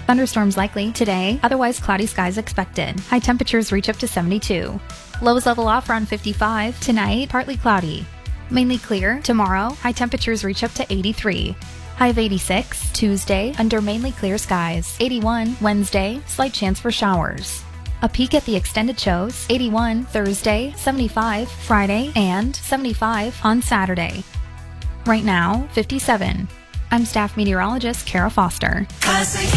Thunderstorms likely today, otherwise cloudy skies expected. High temperatures reach up to 72. Lows level off around 55. Tonight, partly cloudy. Mainly clear. Tomorrow, high temperatures reach up to 83. High of 86. Tuesday, under mainly clear skies. 81. Wednesday, slight chance for showers. A peek at the extended shows. 81 Thursday, 75 Friday, and 75 on Saturday. Right now, 57. I'm staff meteorologist Kara Foster.